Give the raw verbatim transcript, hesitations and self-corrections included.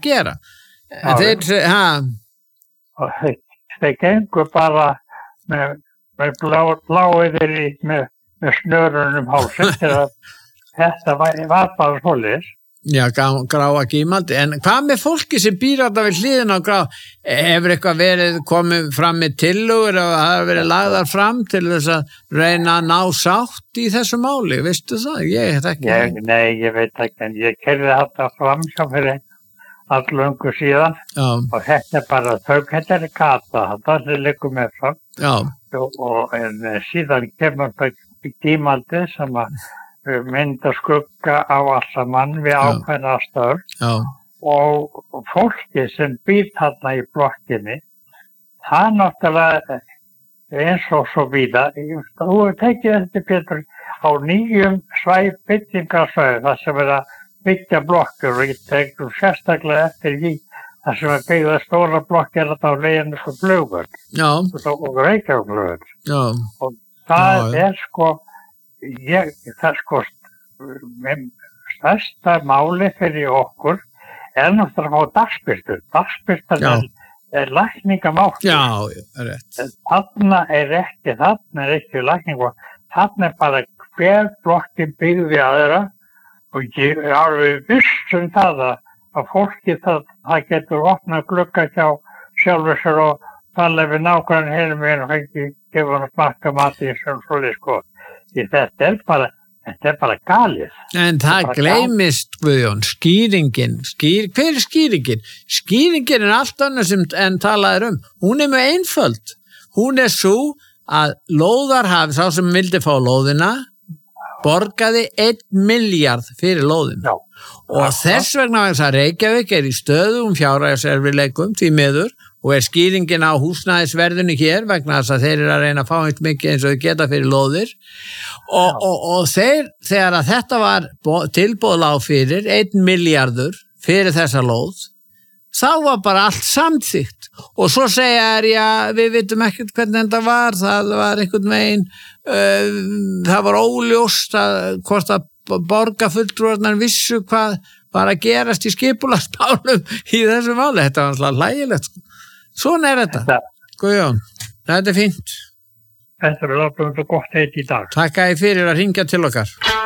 gera. Já, þeir, ha. Og þeir, þeir gengur bara með, með blá, bláiðir í, með, með snörunum hálsinn til að þetta var, var bara svoleiðis. Já, gráa gímaldi. En hvað með fólki sem býr alltaf við hliðina á grá? Hefur eitthvað verið komið fram með tillögur og það hefur verið lagðar fram til þess að reyna að ná sátt í þessu máli? Vistu það? Ég veit ekki. Ég, nei, ég veit ekki, en ég kerði þetta fram sjá fyrir allöngu síðan. Já. Og þetta er bara þau, þetta er gata, þetta er líka með fram. Já. Og, og en, síðan kemur þetta gímaldi sem að mynda skugga á alltaf mann við ákveðna stöður og fólki sem býr þarna í blokkinni, það náttúrulega eins og svo víða, þú hefur tekið þetta Pétur á nýjum svæð byggingarsvæði þar sem er að byggja blokkur og ég tekur sérstaklega eftir því þar sem er byggða stóra blokkir að á leiðinu fyrir flugvöld og Reykjavíkurflugvöld og það Já. er sko Ég, það sko stærsta máli fyrir okkur er náttúrulega á dagsbirtur. Dagsbirtur er, er lækningamáttur. Já, rétt. Þarna er ekki, þarna er ekki lækningamáttur. Þarna er bara hver blokkin byggði aðra og ég er alveg viss um það að fólki það, það getur opnað glugga hjá sjálfur sér og tala við nákvæmlega hérna með og ekki gefa hann að smakka mati sem svolítið sko. Þetta er bara, þetta er bara galið. En það gleymist, Guðjón, skýringin. Skýr, hver er skýringin? Skýringin er allt annað sem en talaður um. Hún er með einföld. Hún er svo að lóðarhafi, sá sem vildi fá lóðina, borgaði einn milljarð fyrir lóðina. Já. Og Já. þess vegna þess að Reykjavík er í stöðum fjárhagserfiðleikum því miður og er skýringin á húsnæðisverðinu hér vegna þess að þeir eru að reyna að fá eitt mikið eins og þau geta fyrir lóðir og, og, og þeir, þegar að þetta var tilboðláð fyrir einn milljarður fyrir þessa lóð, þá var bara allt samþykkt og svo segja er, já, við vitum ekkert hvernig þetta var, það var einhvern veginn, uh, það var óljóst að hvort að borgarfulltrúarnar vissu hvað var að gerast í skipulagsmálum í þessu máli, þetta var alltaf hlægilegt sko. Svona er þetta, þetta. Guðjón, þetta er fínt. Þetta er alveg gott eitt í dag. Takk að þið fyrir að hringja til okkar.